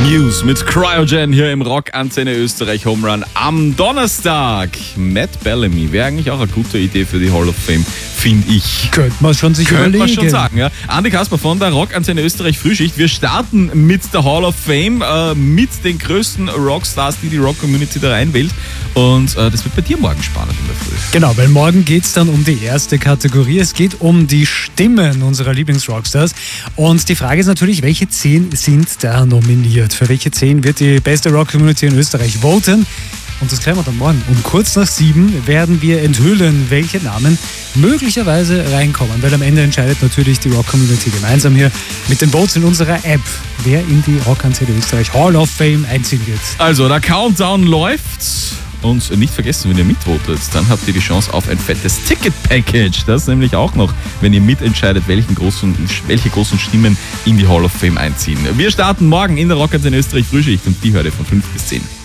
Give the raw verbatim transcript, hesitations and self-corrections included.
News mit Cryogen hier im Rock-Antenne Österreich Home Run am Donnerstag. Matt Bellamy wäre eigentlich auch eine gute Idee für die Hall of Fame, finde ich. Könnte man schon sich Könnte überlegen. man schon sagen, ja. Andi Kasper von der Rock-Antenne Österreich Frühschicht. Wir starten mit der Hall of Fame, äh, mit den größten Rockstars, die die Rock-Community da reinwählt. Und äh, das wird bei dir morgen spannend in der Früh. Genau, weil morgen geht es dann um die erste Kategorie. Es geht um die Stimmen unserer Lieblings-Rockstars. Und die Frage ist natürlich, welche zehn sind da nominiert? Für welche zehn wird die beste Rock-Community in Österreich voten? Und das klären wir dann morgen. Um kurz nach sieben werden wir enthüllen, welche Namen möglicherweise reinkommen. Weil am Ende entscheidet natürlich die Rock-Community gemeinsam hier mit den Votes in unserer App, wer in die Rock-Antenne Österreich Hall of Fame einziehen wird. Also, der Countdown läuft. Und nicht vergessen, wenn ihr mitvotet, dann habt ihr die Chance auf ein fettes Ticket-Package. Das nämlich auch noch, wenn ihr mitentscheidet, welchen großen, welche großen Stimmen in die Hall of Fame einziehen. Wir starten morgen in der Rock-Antenne Österreich Frühschicht und die hört ihr von fünf bis zehn.